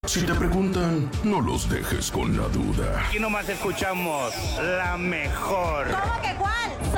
Si te preguntan, no los dejes con la duda. Aquí nomás escuchamos la mejor. ¿Cómo que cuál?